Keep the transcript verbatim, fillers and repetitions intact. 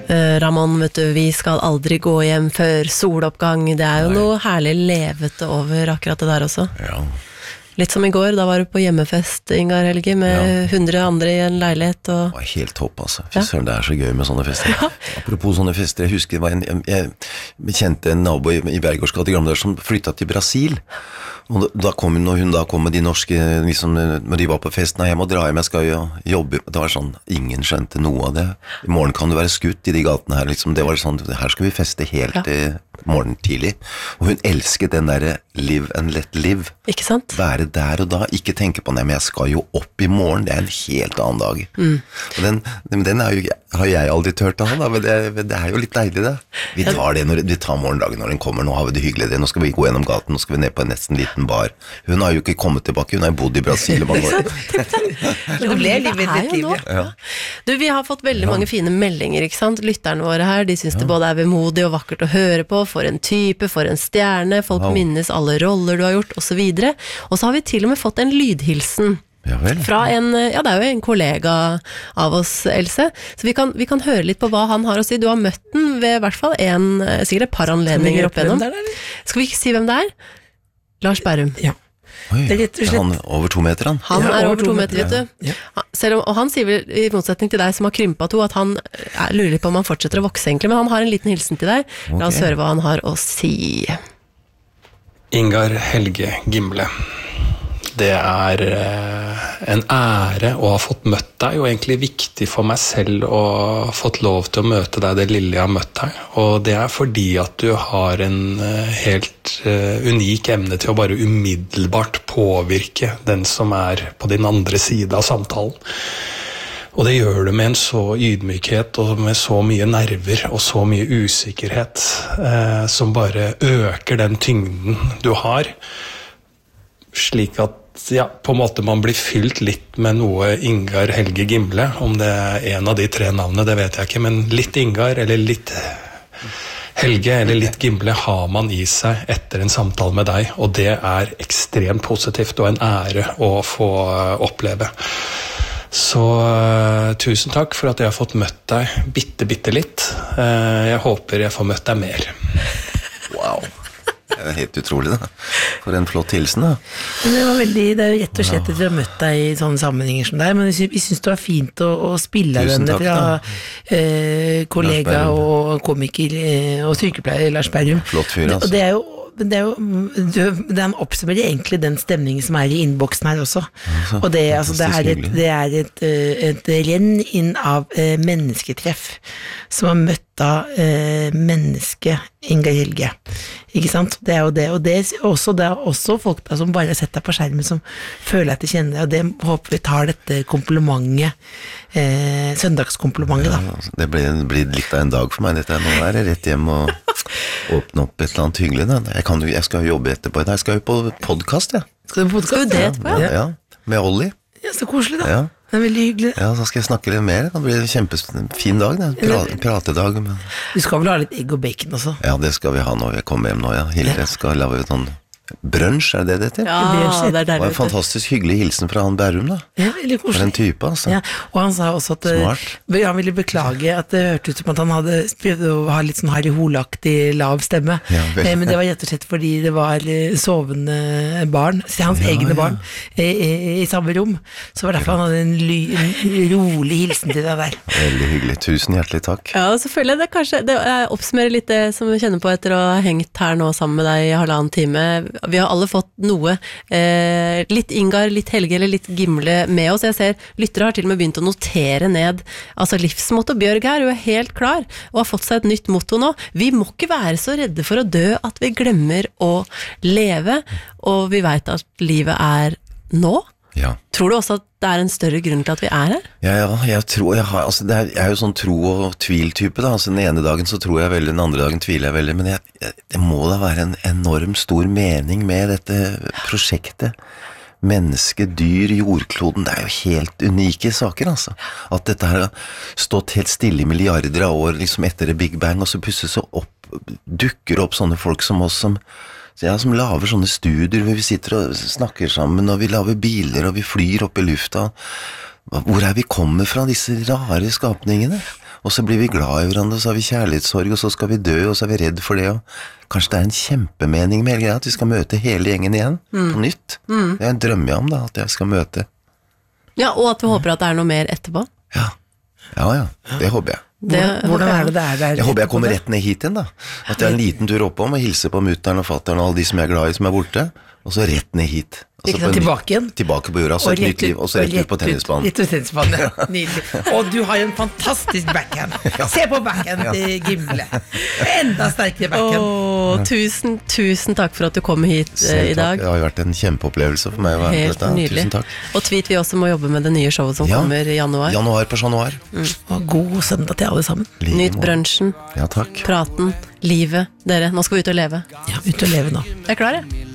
uh, Ramon, vet du, vi skal aldri gå hjem før soloppgang. Det er jo Nei. Noe herlig levete over akkurat det der også. Ja. Litt som i går, da var du på hjemmefest, Ingar Helge, med hundre ja. Andre i en leilighet. Og... Det var helt topp, altså. Fy søren, det er så gøy med sånne fester. Ja. Apropos sånne fester, jeg husker det var en, jeg, jeg kjente en nabo i, i Bergårdsgata i Gamle som flyttet til Brasil. Og da kom hun, og hun da kom med de norske, liksom, når de var på fest, nei, jeg må dra hjem, jeg skal jo jobbe. Det var sånn, ingen skjønte noe av det. I morgen kan du være skutt i de gatene her, liksom. Det var sånn, her skal vi feste helt ja. til morgen tidlig. Og hun elsket den der live and let live. Ikke sant? Være der og da, ikke tenke på, nei, men jeg skal jo opp i morgen, det er en helt annen dag. Mm. Og den, den er jo, har jeg aldri tørt av, da, men det, det er jo litt deilig det. Vi tar det, når, vi tar morgendagen når den kommer, nå har vi det hyggelig, det. Nå skal vi gå gjennom gaten, nå skal vi ned på en nesten liten bar. Hun har jo ikke kommet tilbake, hun har bodd i Brasil mange år. Det ble livet ditt liv. Ja. Du, vi har fått veldig ja. Mange fine meldinger, ikke sant? Lytterne våre her, de synes ja. Det både er vemodig og vakkert å høre på, for en type, for en stjerne, folk wow. minnes alle roller du har gjort, og så videre. Og så har vi til og med fått en lydhilsen. Ja vel. Fra en, ja, det er jo en kollega av oss, Else. Så vi kan, vi kan høre litt på hva han har å si. Du har møtt den ved i hvert fall en, sikkert et par anledninger opp igjennom. Skal vi ikke si hvem det er? Lars Berrum. Ja. Oi, det er rett og slett. Han over to meter, han. Han ja, er over to meter, vet du. Ja. Selv om, og han sier vel, i motsetning til deg som har krympet to, at han er, lurer litt på om han fortsetter å vokse egentlig, men han har en liten hilsen til deg. La oss okay. høre hva han har å si. Ingar Helge Gimle. Det er eh, en ære å ha fått møtt deg, og egentlig viktig for meg selv å ha fått lov til å møte deg det lille jeg har møtt deg. Og det er fordi at du har en eh, helt eh, unik evne til å bare umiddelbart påvirke den som er på din andre side av samtalen. Og det gjør du med en så ydmykhet og med så mye nerver og så mye usikkerhet eh, som bare øker den tyngden du har, slik at ja, på en måte man blir fylt litt med noe Ingar Helge Gimle. Om det er en av de tre navnene, det vet jeg ikke, men litt Ingar eller litt Helge eller litt Gimle har man i seg etter en samtale med deg, og det er ekstremt positivt og en ære å få oppleve. Så uh, tusen takk for at jeg har fått møtt deg bitte, bitte litt. Uh, jeg håper jeg får møtt deg mer. Wow. Det er helt utrolig da. For en flott hilsen da. Men det var veldig, det er jo rett og slett at vi har møtt deg i sånne sammenhenger som deg, men vi synes det var fint å, å spille Tusen denne takk, fra eh, kollega og komiker eh, og sykepleier Lars Berrum. Flott fyr, altså. Og det er jo det er jo, den oppsummerer egentlig den stemningen som er i innboksen her også. Altså, og det, altså, det er, et, det er et, et renn inn av eh, mennesketreff som har møtt av eh, menneske Ingar Helge. Ikke sant? Det er jo det, og det er også, det er også folk da, som bare har sett deg på skjermen som føler at de kjenner deg, og det håper vi tar dette komplimentet, eh, søndagskomplimentet da. Ja, det blir, blir litt av en dag for meg, dette er nå er det rett hjem og åpne opp et eller annet hyggelig da. Jeg, kan, jeg skal jo jobbe etterpå, jeg skal jo på podcast, ja. Skal du på podcast? Skal du det etterpå, ja? Ja, med Olli. Ja, så koselig da. Ja. Det er veldig hyggelig. Ja, så skal jeg snakke litt mer. Det blir en kjempefin dag, det. Pra pratedag. Men... Du skal vel ha litt egg og bacon også? Ja, det skal vi ha når jeg kommer hjem nå, ja. Hilde skal lave sånn brunch, er det det til? Ja, det er der. Det var en fantastisk hyggelig hilsen fra han Berrum da. Ja, veldig koselig. For en type, altså. Ja, og han sa også at Smart. Han ville beklage at det hørte ut som at han hadde prøvd å ha litt sånn Harry Holaktig lav stemme. Ja, men det var rett og slett fordi det var sovende barn, hans ja, egne ja. barn, i, i, i samme rom. Så var derfor han hadde en, ly, en rolig hilsen til deg der. Veldig hyggelig. Tusen hjertelig takk. Ja, selvfølgelig. Det kanskje, det oppsummerer litt det som vi kjenner på etter å ha hengt her nå sammen med deg i halvannen time. Vi har alle fått noe, eh, litt Ingar, litt Helge eller litt Gimle med oss. Jeg ser, lyttere har til og med begynt å notere ned, altså livsmotto. Bjørg her, hun er helt klar, og har fått seg et nytt motto nå. Vi må ikke være så redde for å dø at vi glemmer å leve, og vi vet at livet er nå. Ja. Tror du også at det er en større grunn til at vi er her? Ja, ja, jeg tror jeg har, altså det er, jeg er jo sånn tro- og tvil-type da, altså den ene dagen så tror jeg veldig, den andre dagen tviler jeg veldig, men jeg, jeg, det må da være en enorm stor mening med dette prosjektet. Menneske, dyr, jordkloden, det er jo helt unike saker, altså. At dette her har stått helt stille i milliarder av år, liksom etter det Big Bang, og så plutselig så opp, dukker opp sånne folk som oss som ja, som laver sånne studier hvor vi sitter og snakker sammen, og vi laver biler, og vi flyr opp i lufta. Hvor er vi kommet fra disse rare skapningene? og så blir vi glad i hverandre, og så har vi kjærlighetssorg, og så skal vi dø, og så er vi redd for det, og kanskje det er en kjempemening med hele greia, at vi skal møte hele gjengen igjen, mm. på nytt. Mm. Det er en drømme jeg om da, at jeg skal møte. Ja, og at du håper at det er noe mer etterpå. Ja, ja, ja, det håper jeg. Det, hvordan er det det er der? Jeg håper jeg kommer rett ned hit igjen da. At jeg er en liten tur oppom og hilser på mutteren og fatteren og alle de som jeg er glad i som er borte, og så rett ned hit. Ikke sant, tilbake igjen? Tilbake på jorda, så et nytt liv, og så rett ut på tennisbanen. Rett ut på tennisbanen, ja. Nydelig. Og du har jo en fantastisk backhand. Ja. Se på backhand til ja. Gimle. Enda sterkere backhand. Åh, tusen, tusen takk for at du kom hit uh, i dag. Det har jo vært en kjempeopplevelse for meg å være med dette. Nydelig. Tusen takk. Og Tvit, vi også må jobbe med det nye showet som ja. kommer i januar. Januar på januar. Mm. Og god søndag til alle sammen. Nyt brunchen. Ja, takk. Praten. Livet. Dere, nå skal vi ut og leve. Ja, ut og leve nå. Jeg er klar, jeg.